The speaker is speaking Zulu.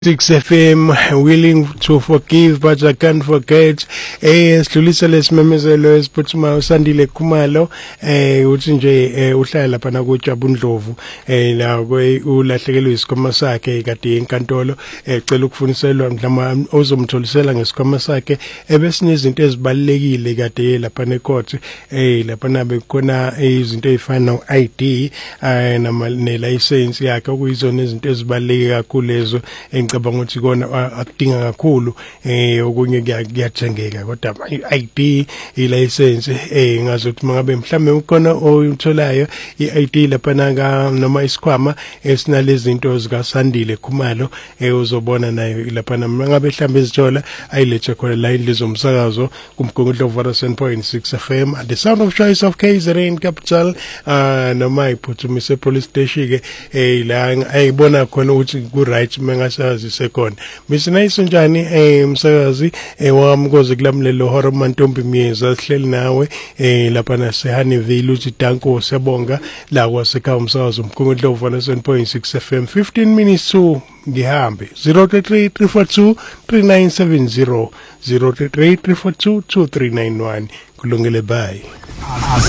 6 FM, willing to forgive but I can't forget. Sidlulisa lesimemezelo esiphuthuma uSandile Khumalo uthi nje uhlala lapha na kuJabundlovu la ulahlekelwe isikhwama sakhe kade enkantolo ecela ukufuniselwa mhlawumbe ozomtholisela ngesikhwama sakhe ebesinye izinto ezibalekile kade lapha necourt lapha nabe khona izinto ezifana no-ID ne license yakhe okuyizona izinto ezibaleke kakhulu lezo ngicabanga ukuthi kona akudinga kakhulu okunye kuyathengeka kodwa i-ID i-license ngazothi mangabe mhlambe ukona oyitholayo i-ID lapha naka noma isikhwama esinalezi zinto zikaSandile Khumalo uzobona nayo lapha mangabe mhlambe izithola ayilethe khona la indlizomsakazo kumgungudlovu 107.6 FM at the sound of choice of KZN Capital noma iphuthumise police station ke la ayibona khona ukuthi ku right mengasazi sekona misinayiso njani umsakazi wamkoze kulamlelo horo mantombi miyeza sihleli nawe lapha na seHoneyville uthi danko siyabonga la kwasekhaya umsakazi umgungudlovu 107.6 FM 15 minutes to ngihambe 033423970 033422391 kulungile bye.